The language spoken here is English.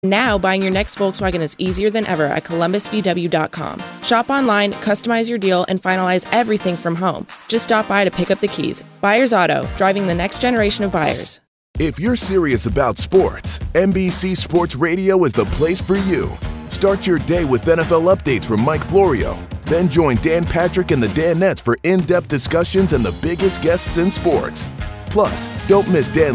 Now, buying your next Volkswagen is easier than ever at columbusvw.com. Shop online, customize your deal, and finalize everything from home. Just stop by to pick up the keys. Buyers Auto, driving the next generation of buyers. If you're serious about sports, NBC Sports Radio is the place for you. Start your day with NFL updates from Mike Florio. Then join Dan Patrick and the Danettes for in-depth discussions and the biggest guests in sports. Plus, don't miss Dan